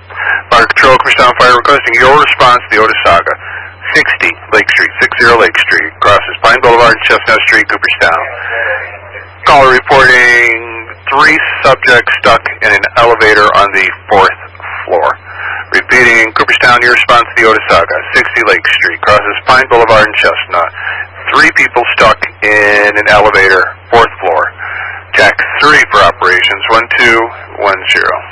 Fire Control, Cooperstown Fire requesting your response to the Otis Saga. 60 Lake Street, 60 Lake Street, crosses Pine Boulevard and Chestnut Street, Cooperstown. Caller reporting 3 subjects stuck in an elevator on the 4th floor. Repeating, Cooperstown, your response to the Otis Saga. 60 Lake Street, crosses Pine Boulevard and Chestnut. 3 people stuck in an elevator, 4th floor. Jack 3 for operations, 1210.